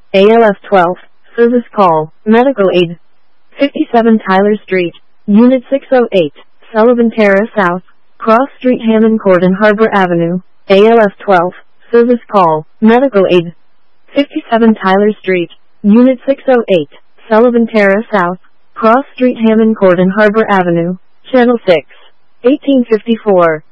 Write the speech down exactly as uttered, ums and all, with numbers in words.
A L F twelve, service call, medical aid. fifty-seven Tyler Street, Unit six oh eight, Sullivan Terrace South, Cross Street Hammond Court and Harbor Avenue. A L F twelve, service call, medical aid. fifty-seven Tyler Street, Unit six oh eight, Sullivan Terrace South, Cross Street Hammond Court and Harbor Avenue. Channel six, eighteen fifty-four.